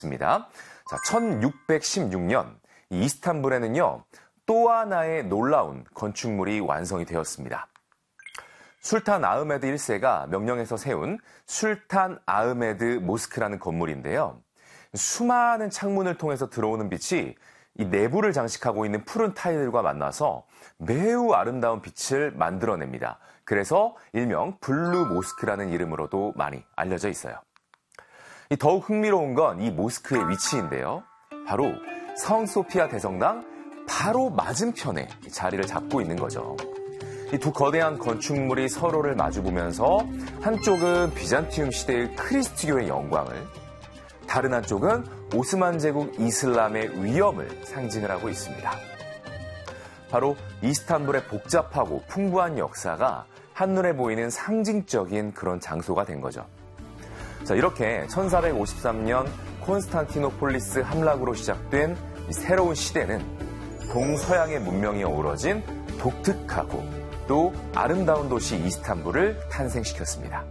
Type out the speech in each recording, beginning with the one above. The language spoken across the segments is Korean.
있습니다. 자, 1616년 이스탄불에는요, 또 하나의 놀라운 건축물이 완성이 되었습니다. 술탄 아흐메드 1세가 명령해서 세운 술탄 아흐메드 모스크라는 건물인데요. 수많은 창문을 통해서 들어오는 빛이 이 내부를 장식하고 있는 푸른 타일들과 만나서 매우 아름다운 빛을 만들어냅니다. 그래서 일명 블루 모스크라는 이름으로도 많이 알려져 있어요. 더욱 흥미로운 건 이 모스크의 위치인데요. 바로 성소피아 대성당 바로 맞은편에 자리를 잡고 있는 거죠. 이 두 거대한 건축물이 서로를 마주보면서 한쪽은 비잔티움 시대의 크리스트교의 영광을, 다른 한쪽은 오스만 제국 이슬람의 위엄을 상징을 하고 있습니다. 바로 이스탄불의 복잡하고 풍부한 역사가 한눈에 보이는 상징적인 그런 장소가 된 거죠. 자, 이렇게 1453년 콘스탄티노폴리스 함락으로 시작된 이 새로운 시대는 동서양의 문명이 어우러진 독특하고 또 아름다운 도시 이스탄불을 탄생시켰습니다.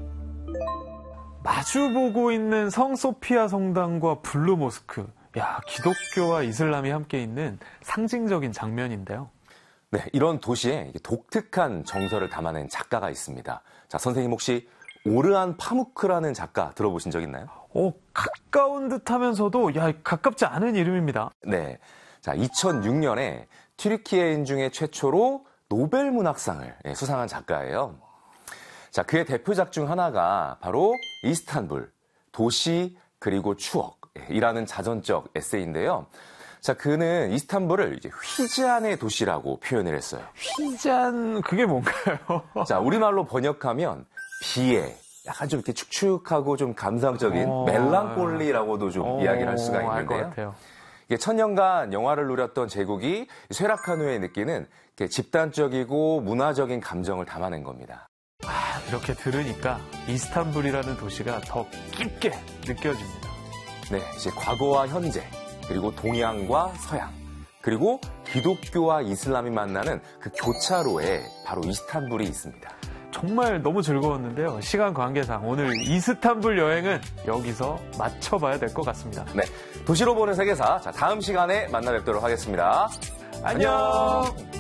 마주보고 있는 성소피아 성당과 블루 모스크. 야, 기독교와 이슬람이 함께 있는 상징적인 장면인데요. 네, 이런 도시에 독특한 정서를 담아낸 작가가 있습니다. 자, 선생님 혹시 오르한 파무크라는 작가 들어보신 적 있나요? 가까운 듯 하면서도 가깝지 않은 이름입니다. 네. 자, 2006년에 튀르키예인 중에 최초로 노벨 문학상을 수상한 작가예요. 자, 그의 대표작 중 하나가 바로 이스탄불, 도시 그리고 추억이라는 자전적 에세이인데요. 자, 그는 이스탄불을 이제 휘잔의 도시라고 표현을 했어요. 휘잔, 그게 뭔가요? 자, 우리말로 번역하면 비애, 약간 좀 이렇게 축축하고 좀 감성적인 멜랑콜리라고도 좀 이야기를 할 수가 있는데요. 알 것 같아요. 이게 천년간 영화를 누렸던 제국이 쇠락한 후에 느끼는 집단적이고 문화적인 감정을 담아낸 겁니다. 이렇게 들으니까 이스탄불이라는 도시가 더 깊게 느껴집니다. 네, 이제 과거와 현재, 그리고 동양과 서양, 그리고 기독교와 이슬람이 만나는 그 교차로에 바로 이스탄불이 있습니다. 정말 너무 즐거웠는데요. 시간 관계상 오늘 이스탄불 여행은 여기서 마쳐봐야 될 것 같습니다. 네, 도시로 보는 세계사. 자, 다음 시간에 만나 뵙도록 하겠습니다. 안녕.